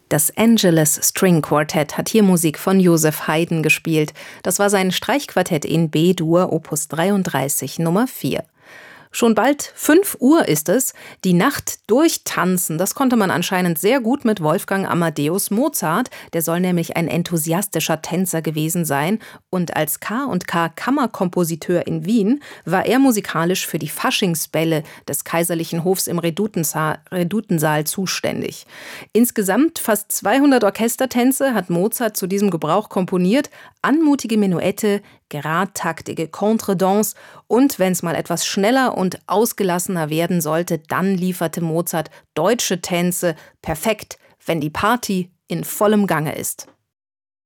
Das Angelus String Quartet hat hier Musik von Joseph Haydn gespielt. Das war sein Streichquartett in B-Dur, Opus 33, Nummer 4. Schon bald 5 Uhr ist es. Die Nacht durchtanzen, das konnte man anscheinend sehr gut mit Wolfgang Amadeus Mozart. Der soll nämlich ein enthusiastischer Tänzer gewesen sein. Und als K&K Kammerkompositeur in Wien war er musikalisch für die Faschingsbälle des kaiserlichen Hofs im Redutensaal zuständig. Insgesamt fast 200 Orchestertänze hat Mozart zu diesem Gebrauch komponiert. Anmutige Menuette, geradtaktige Contredanse und wenn es mal etwas schneller und ausgelassener werden sollte, dann lieferte Mozart deutsche Tänze perfekt, wenn die Party in vollem Gange ist.